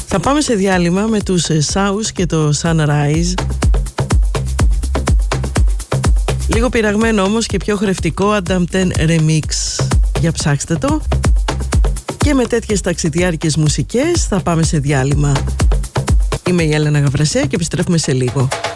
Θα πάμε σε διάλειμμα με τους South και το Sunrise. Λίγο πειραγμένο όμως και πιο χρευτικό Adam 10 Remix. Για ψάξτε το. Και με τέτοιες ταξιδιάρικες μουσικές θα πάμε σε διάλειμμα. Είμαι η Έλενα Γαβρασέα και επιστρέφουμε σε λίγο.